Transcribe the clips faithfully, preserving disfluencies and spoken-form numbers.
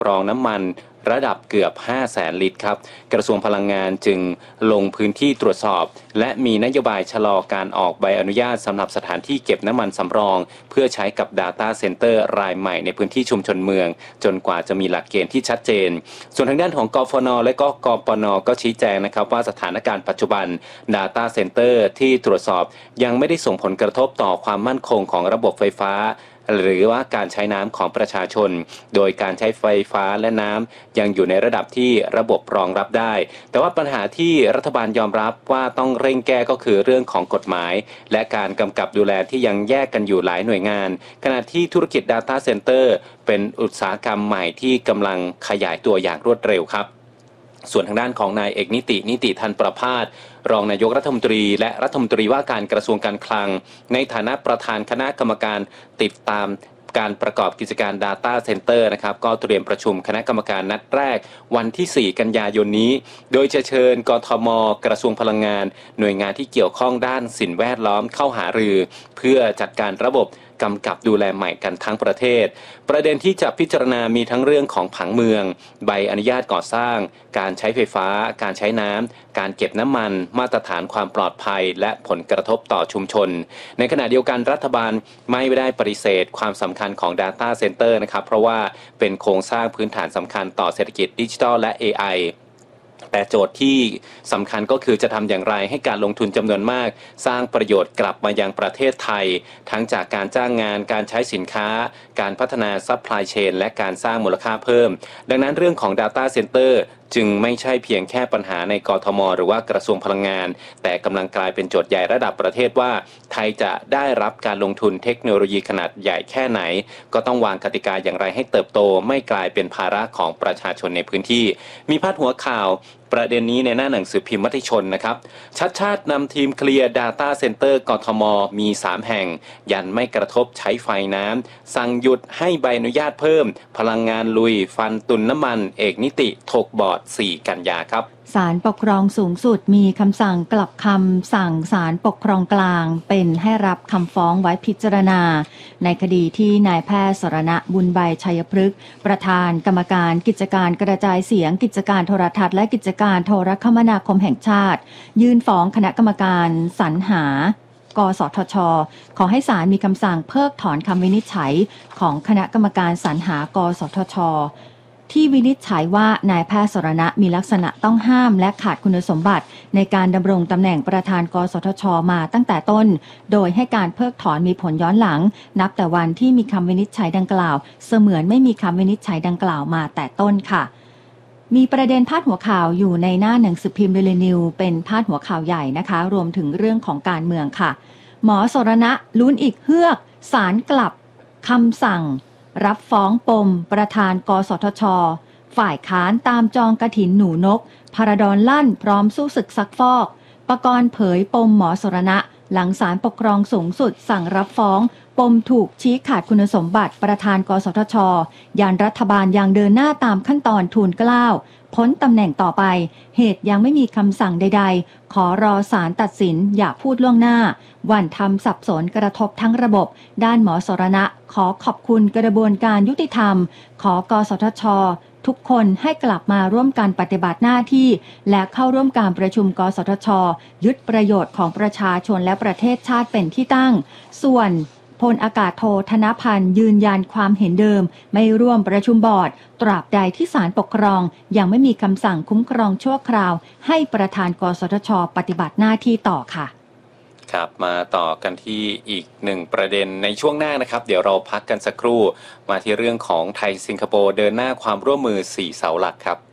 รองน้ำมันระดับเกือบ ห้าแสน ลิตรครับกระทรวงพลังงานจึงลงพื้นที่ตรวจสอบและมีนโยบายชะลอการออกใบอนุญาตสำหรับสถานที่เก็บน้ำมันสำรองเพื่อใช้กับ Data Center รายใหม่ในพื้นที่ชุมชนเมืองจนกว่าจะมีหลักเกณฑ์ที่ชัดเจนส่วนทางด้านของกฟน.และก็กปน.ก็ชี้แจงนะครับว่าสถานการณ์ปัจจุบัน Data Center ที่ตรวจสอบยังไม่ได้ส่งผลกระทบต่อความมั่นคงของระบบไฟฟ้าหรือว่าการใช้น้ำของประชาชนโดยการใช้ไฟฟ้าและน้ำยังอยู่ในระดับที่ระบบรองรับได้แต่ว่าปัญหาที่รัฐบาลยอมรับว่าต้องเร่งแก้ก็คือเรื่องของกฎหมายและการกำกับดูแลที่ยังแยกกันอยู่หลายหน่วยงานขณะที่ธุรกิจ Data Center เป็นอุตสาหกรรมใหม่ที่กำลังขยายตัวอย่างรวดเร็วครับส่วนทางด้านของนายเอกนิตินิติทันประภาสรองนายกรัฐมนตรีและรัฐมนตรีว่าการกระทรวงการคลังในฐานะประธานคณะกรรมการติดตามการประกอบกิจการ Data Center นะครับก็เตรียมประชุมคณะกรรมการนัดแรกวันที่สี่กันยายนนี้โดยจะเชิญกทม.กระทรวงพลังงานหน่วยงานที่เกี่ยวข้องด้านสิ่งแวดล้อมเข้าหารือเพื่อจัดการระบบกำกับดูแลใหม่กันทั้งประเทศประเด็นที่จะพิจารณามีทั้งเรื่องของผังเมืองใบอนุญาตก่อสร้างการใช้ไฟฟ้าการใช้น้ำการเก็บน้ำมันมาตรฐานความปลอดภัยและผลกระทบต่อชุมชนในขณะเดียวกันรัฐบาลไม่ได้ปฏิเสธความสำคัญของ Data Center นะครับเพราะว่าเป็นโครงสร้างพื้นฐานสำคัญต่อเศรษฐกิจดิจิทัลและ เอ ไอแต่โจทย์ที่สำคัญก็คือจะทำอย่างไรให้การลงทุนจำนวนมากสร้างประโยชน์กลับมายังประเทศไทยทั้งจากการจ้างงานการใช้สินค้าการพัฒนาซัพพลายเชนและการสร้างมูลค่าเพิ่มดังนั้นเรื่องของ Data Center จึงไม่ใช่เพียงแค่ปัญหาในกทม.หรือว่ากระทรวงพลังงานแต่กำลังกลายเป็นโจทย์ใหญ่ระดับประเทศว่าไทยจะได้รับการลงทุนเทคโนโลยีขนาดใหญ่แค่ไหนก็ต้องวางกติกาอย่างไรให้เติบโตไม่กลายเป็นภาระของประชาชนในพื้นที่มีพาดหัวข่าวประเด็นนี้ในหน้าหนังสือพิมพ์มติชนนะครับชัดชาตินำทีมเคลียร์ Data Center กทม.มีสามแห่งยันไม่กระทบใช้ไฟน้ำสั่งหยุดให้ใบอนุญาตเพิ่มพลังงานลุยฟันตุนน้ำมันเอกนิติถกบอร์ดสี่กันยาครับศาลปกครองสูงสุดมีคำสั่งกลับคำสั่งศาลปกครองกลางเป็นให้รับคำฟ้องไว้พิจารณาในคดีที่นายแพทย์สรณะบุญใบชัยพฤกษ์ประธานกรรมการกิจการกระจายเสียงกิจการโทรทัศน์และกิจการโทรคมนาคมแห่งชาติยื่นฟ้องคณะกรรมการสรรหากสทช.ขอให้ศาลมีคำสั่งเพิกถอนคำวินิจฉัยของคณะกรรมการสรรหากสทช.ที่วินิจฉัยว่านายแพทย์สรณะมีลักษณะต้องห้ามและขาดคุณสมบัติในการดำรงตำแหน่งประธานกสทช.มาตั้งแต่ต้นโดยให้การเพิกถอนมีผลย้อนหลังนับแต่วันที่มีคำวินิจฉัยดังกล่าวเสมือนไม่มีคำวินิจฉัยดังกล่าวมาแต่ต้นค่ะมีประเด็นพาดหัวข่าวอยู่ในหน้าหนังสือพิมพ์เดลินิวเป็นพาดหัวข่าวใหญ่นะคะรวมถึงเรื่องของการเมืองค่ะหมอสรณะลุ้นอีกเฮือกศาลกลับคำสั่งรับฟ้องปมประธานกสทช.ฝ่ายค้านตามจองกฐินหนูนกพาราดอนลั่นพร้อมสู้ศึกซักฟอกปกรณ์เผยปมหมอสรณะหลังศาลปกครองสูงสุดสั่งรับฟ้องปมถูกชี้ขาดคุณสมบัติประธานกสทช.ยานรัฐบาลยังเดินหน้าตามขั้นตอนทูลเกล้าพ้นตำแหน่งต่อไปเหตุยังไม่มีคำสั่งใดๆขอรอศาลตัดสินอย่าพูดล่วงหน้าวันทำสับสนกระทบทั้งระบบด้านหมอสรณะขอขอบคุณกระบวนการยุติธรรมขอกสทช.ทุกคนให้กลับมาร่วมกันปฏิบัติหน้าที่และเข้าร่วมการประชุมกสทช.ยึดประโยชน์ของประชาชนและประเทศชาติเป็นที่ตั้งส่วนพลอากาศโทธนพันธ์ยืนยันความเห็นเดิมไม่ร่วมประชุมบอร์ดตราบใดที่ศาลปกครองยังไม่มีคำสั่งคุ้มครองชั่วคราวให้ประธานกสทช.ปฏิบัติหน้าที่ต่อค่ะครับมาต่อกันที่อีกหนึ่งประเด็นในช่วงหน้านะครับเดี๋ยวเราพักกันสักครู่มาที่เรื่องของไทยสิงคโปร์เดินหน้าความร่วมมือสี่เสาหลักครับ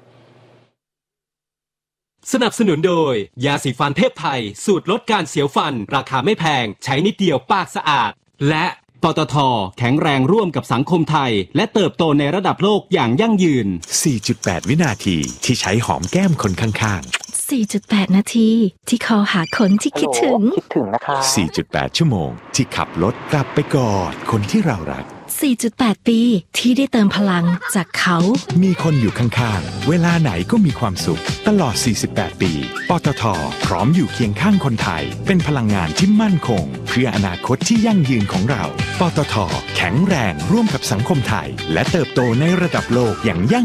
สนับสนุนโดยยาสีฟันเทพไทยสูตรลดการเสียวฟันราคาไม่แพงใช้นิดเดียวปากสะอาดและปตท.แข็งแรงร่วมกับสังคมไทยและเติบโตในระดับโลกอย่างยั่งยืนสี่จุดแปด วินาทีที่ใช้หอมแก้มคนข้างๆ สี่จุดแปด นาทีที่คอหาคนที่คิดถึงคิดถึงนะคะสี่จุดแปด ชั่วโมงที่ขับรถกลับไปกอดคนที่เรารักสี่จุดแปด ปีที่ได้เติมพลังจากเขามีคนอยู่ข้างๆเวลาไหนก็มีความสุขตลอดสี่สิบแปดปีปตท.พร้อมอยู่เคียงข้างคนไทยเป็นพลังงานที่มั่นคงเพื่ออนาคตที่ยั่งยืนของเราปตท.แข็งแรงร่วมกับสังคมไทยและเติบโตในระดับโลกอย่างยั่ง